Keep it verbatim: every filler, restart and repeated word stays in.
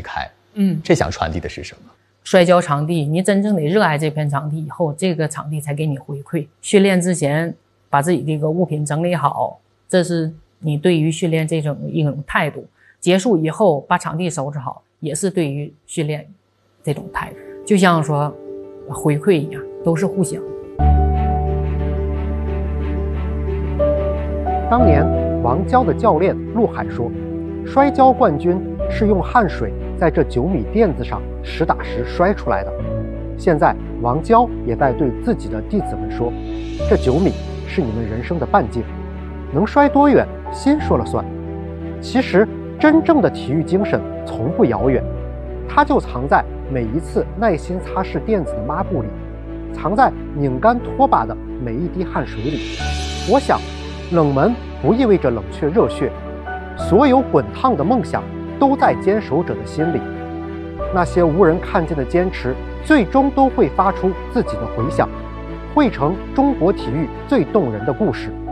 离开。 嗯， 这想传递的是什么？ 摔跤场地，你真正的热爱这片场地以后，这个场地才给你回馈。训练之前把自己这个物品整理好，这是你对于训练这种一种态度。结束以后把场地收拾好，也是对于训练这种态度。就像说回馈一样，都是互相。 当年王娇的教练陆海说，摔跤冠军是用汗水在这九米垫子上实打实摔出来的。现在王娇也在对自己的弟子们说，这九米是你们人生的半径，能摔多远心说了算。其实真正的体育精神从不遥远，它就藏在每一次耐心擦拭垫子的抹布里，藏在拧干拖把的每一滴汗水里。我想冷门不意味着冷却热血，所有滚烫的梦想都在坚守者的心里。那些无人看见的坚持，最终都会发出自己的回响，汇成中国体育最动人的故事。